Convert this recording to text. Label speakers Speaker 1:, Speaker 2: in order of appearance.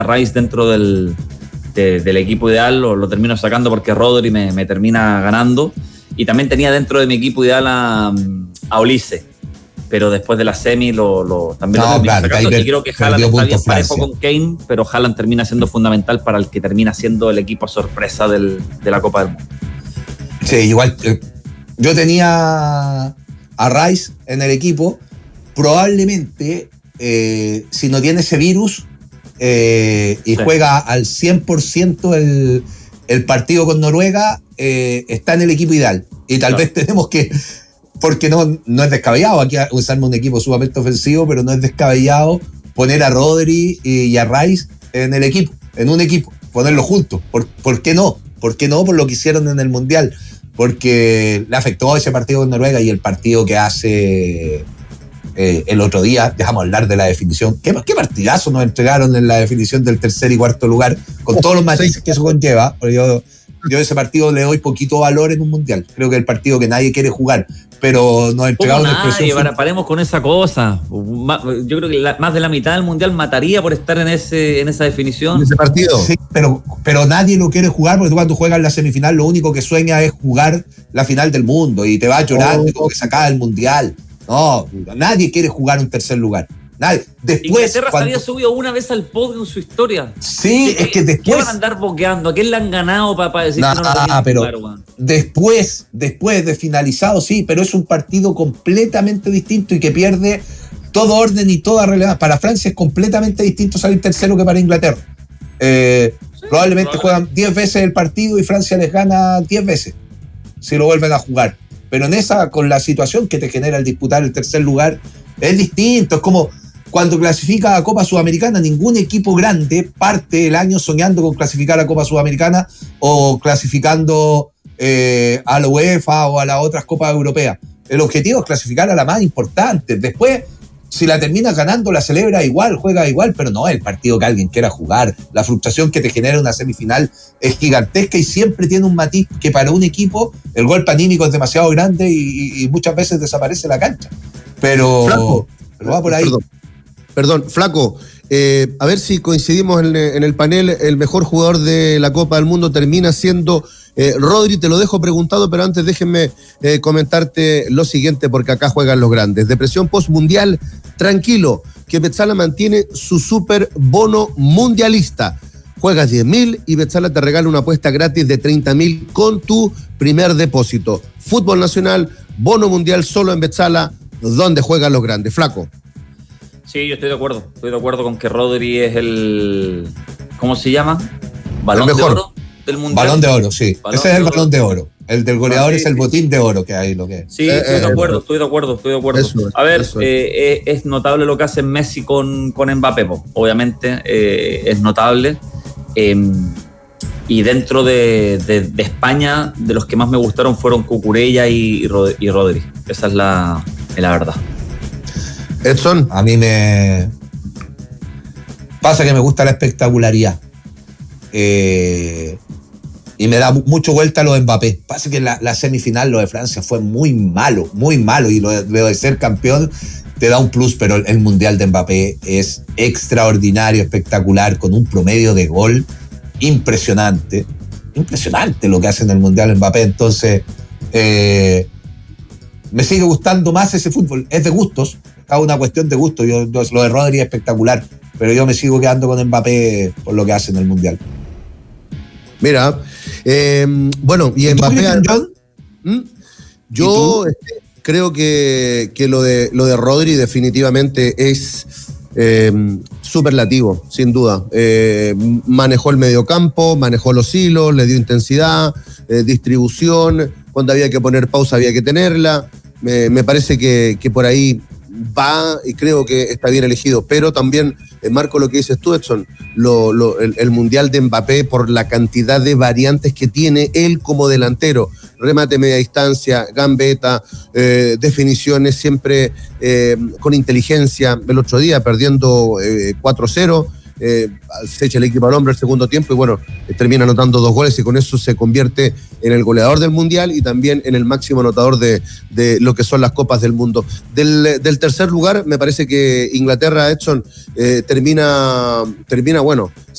Speaker 1: Rice dentro del equipo ideal, lo termino sacando porque Rodri me termina ganando. Y también tenía dentro de mi equipo ideal a Olise, pero después de la semi también lo termino sacando. Y creo que Haaland está bien parejo con Kane, pero Haaland termina siendo fundamental para el que termina siendo el equipo sorpresa de la Copa del Mundo.
Speaker 2: Sí, igual yo tenía a Rice en el equipo. Probablemente, si no tiene ese virus y juega al 100% el partido con Noruega, está en el equipo ideal. Y tal vez tenemos que, porque no es descabellado, aquí usamos un equipo sumamente ofensivo, pero no es descabellado poner a Rodri y a Rice en el equipo, en un equipo, ponerlos juntos. ¿Por qué no? ¿Por qué no? Por lo que hicieron en el Mundial. Porque le afectó ese partido con Noruega y el partido que hace el otro día. Dejamos hablar de la definición. ¿Qué partidazo nos entregaron en la definición del tercer y cuarto lugar? Con todos los matices que eso conlleva. Yo a ese partido le doy poquito valor en un Mundial. Creo que es el partido que nadie quiere jugar. Pero nos entregaron una expresión.
Speaker 1: Paremos con esa cosa. Yo creo que más de la mitad del Mundial mataría por estar en esa definición.
Speaker 2: En ese partido. Sí, pero nadie lo quiere jugar porque tú cuando juegas la semifinal lo único que sueñas es jugar la final del mundo y te vas llorando como que se acaba el Mundial. No, nadie quiere jugar un tercer lugar. Nadie. Después,
Speaker 1: Inglaterra se había subido una vez al podio en su historia.
Speaker 2: Sí, es que después.
Speaker 1: ¿Qué van a andar boqueando? ¿A quién le han ganado para decir que no lo tenían
Speaker 2: pero
Speaker 1: claro?
Speaker 2: Después de finalizado, sí, pero es un partido completamente distinto y que pierde todo orden y toda relevancia. Para Francia es completamente distinto salir tercero que para Inglaterra. Probablemente juegan 10 veces el partido y Francia les gana 10 veces si lo vuelven a jugar. Pero en esa, con la situación que te genera el disputar el tercer lugar, es distinto. Es como cuando clasifica a Copa Sudamericana, ningún equipo grande parte el año soñando con clasificar a Copa Sudamericana o clasificando a la UEFA o a las otras Copas Europeas. El objetivo es clasificar a la más importante. Después, si la terminas ganando, la celebra igual, juega igual, pero no es el partido que alguien quiera jugar. La frustración que te genera una semifinal es gigantesca y siempre tiene un matiz que para un equipo el golpe anímico es demasiado grande y muchas veces desaparece la cancha. Pero va por ahí.
Speaker 3: Perdón, Flaco, a ver si coincidimos en el panel. El mejor jugador de la Copa del Mundo termina siendo Rodri. Te lo dejo preguntado, pero antes déjenme comentarte lo siguiente, porque acá juegan los grandes. Depresión postmundial, tranquilo, que Betzala mantiene su super bono mundialista. Juegas 10.000 y Betzala te regala una apuesta gratis de 30.000 con tu primer depósito. Fútbol nacional, bono mundial solo en Betzala, donde juegan los grandes. Flaco.
Speaker 1: Sí, yo estoy de acuerdo. Estoy de acuerdo con que Rodri es el... ¿Cómo se llama? ¿Balón de oro del Mundial?
Speaker 2: Balón de oro, sí. Ese es el balón de oro. El del goleador es el botín de oro que hay.
Speaker 1: Sí, estoy de acuerdo. A ver, es notable lo que hace Messi con Mbappé, obviamente, es notable. Y dentro de España, de los que más me gustaron fueron Cucurella y Rodri. Esa es la verdad.
Speaker 3: Edson.
Speaker 2: A mí me pasa que me gusta la espectacularidad y me da mucho vuelta lo de Mbappé. Pasa que la semifinal, lo de Francia, fue muy malo y lo de ser campeón te da un plus, pero el mundial de Mbappé es extraordinario, espectacular, con un promedio de gol impresionante lo que hace en el mundial Mbappé. Entonces me sigue gustando más ese fútbol. Es de gustos, es una cuestión de gusto. Lo de Rodri es espectacular, pero yo me sigo quedando con Mbappé por lo que hace en el Mundial.
Speaker 3: Mira, bueno, y Mbappé... Yo creo que lo de Rodri definitivamente es superlativo, sin duda. Manejó el mediocampo, manejó los hilos, le dio intensidad, distribución. Cuando había que poner pausa había que tenerla. Me parece que por ahí va y creo que está bien elegido, pero también marco lo que dices tú, Edson, el Mundial de Mbappé por la cantidad de variantes que tiene él como delantero, remate media distancia, gambeta, definiciones siempre con inteligencia. El otro día perdiendo 4-0, se echa el equipo al hombro el segundo tiempo y bueno, termina anotando 2 goles y con eso se convierte en el goleador del Mundial y también en el máximo anotador de lo que son las Copas del Mundo. Del tercer lugar, me parece que Inglaterra, Edson, termina bueno,